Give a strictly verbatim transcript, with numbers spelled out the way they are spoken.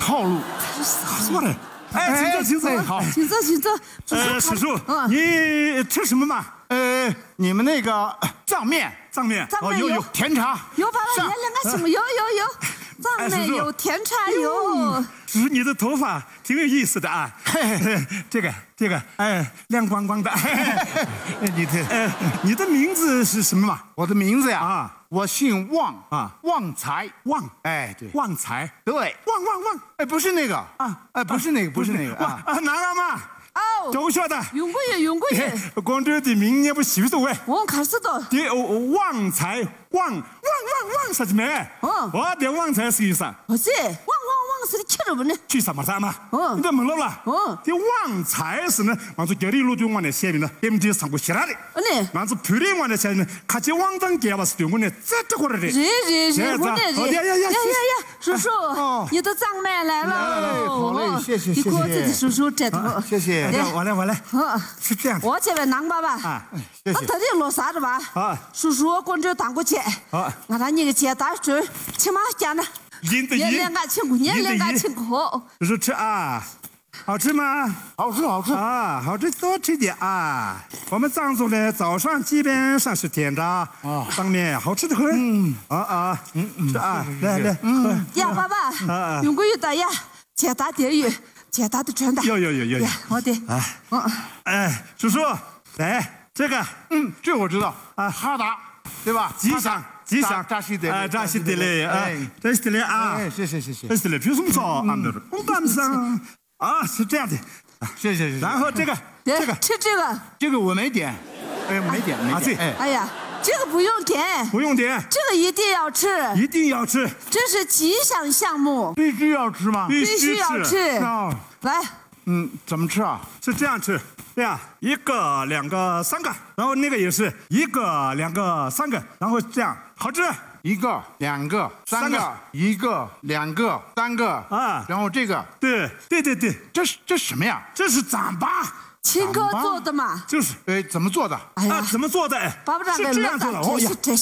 套路。 啥说的？哎，请坐，请坐， 好， 请坐，请坐。 呃，叔叔，你吃什么嘛？ 呃，你们那个藏面， 藏面， 藏面有有甜茶， 有爸爸，原来俺什么有有有，藏面有甜茶有。 叔叔，你的头发挺有意思的啊，这个这个，哎，亮光光的。 你这， 呃，你的名字是什么嘛？ 我的名字呀， 啊， 我姓旺啊， 旺财， 旺， 哎，对， 旺财， 对， 旺旺旺， 哎，不是那个啊， 哎，不是那个，不是那个啊， 啊，哪个嘛？ 哦， 都晓得。 用过也用过也。 广州的名也不稀多哎。 我开始的。 的旺财，旺旺旺旺啥子咩？ 哦， 我的旺财是意思。 不是，旺旺旺是的吃了不呢？ 去什么啥嘛？ 哦， 你都懵了啦？ 哦， 的旺财是呢，往做隔离路就往那写明了，他们就上过其他的。 哦呢。 往做判的往那写明，看见网站给我是对我呢，这这过来的。 热热热，我的热。 呀呀呀呀呀！叔叔，你的长麦来了。 好嘞，谢谢谢谢。 你过这叔叔这头。 谢谢。 我来我来。是这样。 我这位男爸爸。 啊， 谢谢。 他特地落啥子吧？ 啊， 叔叔广州当过街。 啊， 俺他你个街大嘴，起码讲的。 赢得赢。 年年俺请客，年年俺请客。 就是吃啊，好吃吗？ 好吃好吃啊，好吃多吃点啊。我们藏族呢，早上基本上是甜的啊，当面好吃的很。嗯，啊啊，嗯嗯，是啊，来来， 嗯，呀，爸爸，用过一大呀，接大电鱼，接大的穿搭。 有有有有有， 好的。 哎，嗯，哎，叔叔，来这个， 嗯，这我知道啊，哈达，对吧？ 吉祥。吉祥， 扎西德啊，扎西德勒，哎，扎西德勒啊， 哎，谢谢谢谢， 扎西德勒，凭什么说俺们我们上啊是这样的， 谢谢谢谢。 然后这个这个吃这个， 这个我没点，哎，没点没点， 哎，哎呀，这个不用点， 不用点， 这个一定要吃， 一定要吃， 这是吉祥项目， 必须要吃吗？ 必须要吃，来， 嗯，怎么吃啊？ 是这样吃。对呀，一个、两个、三个，然后那个也是一个、两个、三个，然后这样好吃。 一个、两个、三个，一个、两个、三个啊，然后这个， 对对对对， 这是这是什么呀？ 这是糌粑， 亲哥做的嘛。 就是， 哎，怎么做的？ 啊，怎么做的？ 爸爸是这样做的。 哦呀，这是